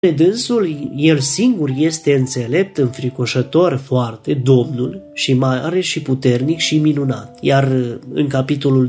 Dânsul, el singur este înțelept, înfricoșător foarte, Domnul, și mare și puternic și minunat. Iar în capitolul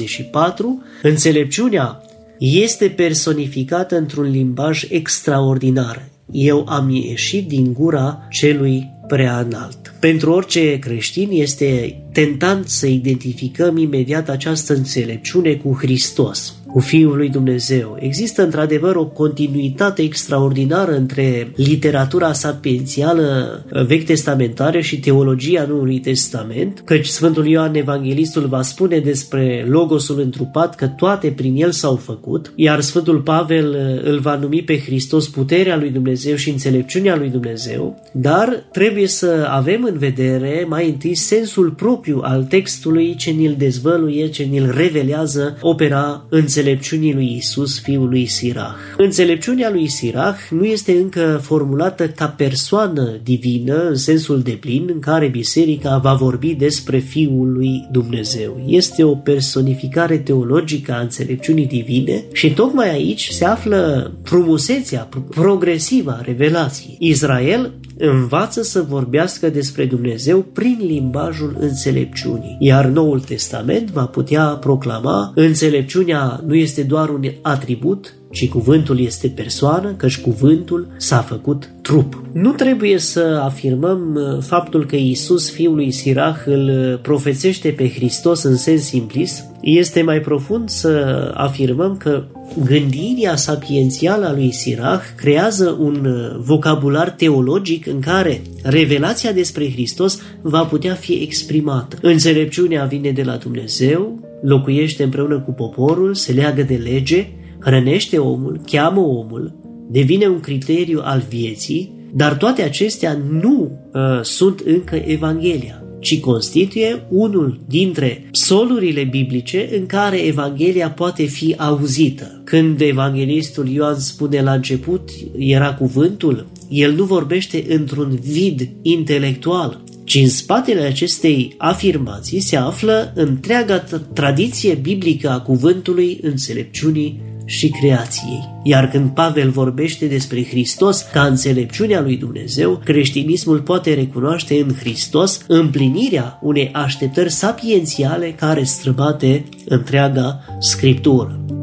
24, înțelepciunea este personificată într-un limbaj extraordinar. Eu am ieșit din gura celui prea înalt. Pentru orice creștin este tentant să identificăm imediat această înțelepciune cu Hristos, cu Fiul lui Dumnezeu. Există într-adevăr o continuitate extraordinară între literatura sapiențială vechi testamentară și teologia Noului Testament, căci Sfântul Ioan Evanghelistul va spune despre Logosul întrupat că toate prin el s-au făcut, iar Sfântul Pavel îl va numi pe Hristos puterea lui Dumnezeu și înțelepciunea lui Dumnezeu, dar trebuie să avem în vedere mai întâi sensul propriu al textului ce ni-l dezvăluie, ce ni-l revelează opera înțelepciunii lui Isus, fiul lui Sirach. Înțelepciunea lui Sirach nu este încă formulată ca persoană divină în sensul deplin în care biserica va vorbi despre Fiul lui Dumnezeu. Este o personificare teologică a înțelepciunii divine și tocmai aici se află frumusețea progresivă a revelației. Israel învață să vorbească despre Dumnezeu prin limbajul înțelepciunii, iar Noul Testament va putea proclama: înțelepciunea nu este doar un atribut, ci cuvântul este persoană, căci cuvântul s-a făcut trup. Nu trebuie să afirmăm faptul că Iisus, fiul lui Sirach, îl profețește pe Hristos în sens simplist. Este mai profund să afirmăm că gândirea sapiențială a lui Sirach creează un vocabular teologic în care revelația despre Hristos va putea fi exprimată. Înțelepciunea vine de la Dumnezeu, locuiește împreună cu poporul, se leagă de lege, hrănește omul, cheamă omul, devine un criteriu al vieții, dar toate acestea nu sunt încă Evanghelia, ci constituie unul dintre solurile biblice în care Evanghelia poate fi auzită. Când evanghelistul Ioan spune la început era cuvântul, el nu vorbește într-un vid intelectual, ci în spatele acestei afirmații se află întreaga tradiție biblică a cuvântului, înțelepciunii și creației. Iar când Pavel vorbește despre Hristos ca înțelepciunea lui Dumnezeu, creștinismul poate recunoaște în Hristos împlinirea unei așteptări sapiențiale care străbate întreaga Scriptură.